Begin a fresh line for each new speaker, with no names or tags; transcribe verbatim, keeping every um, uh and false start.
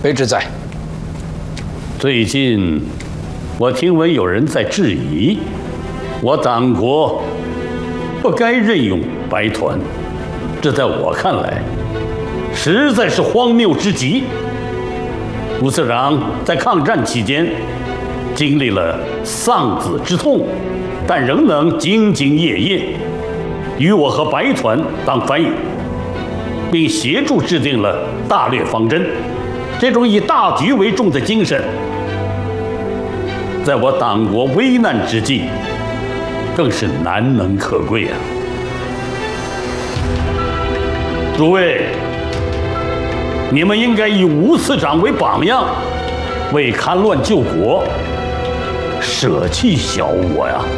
卑职在。
最近，我听闻有人在质疑，我党国不该任用白团，这在我看来，实在是荒谬之极。吴次长在抗战期间，经历了丧子之痛，但仍能兢兢业业，与我和白团当翻译，并协助制定了大略方针。这种以大局为重的精神，在我党国危难之际，更是难能可贵啊！诸位，你们应该以吴次长为榜样，为戡乱救国，舍弃小我呀！